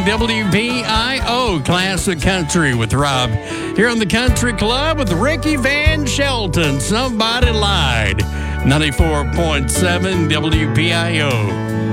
WPIO Classic Country with Rob here on the Country Club with Ricky Van Shelton. Somebody lied. 94.7 WPIO.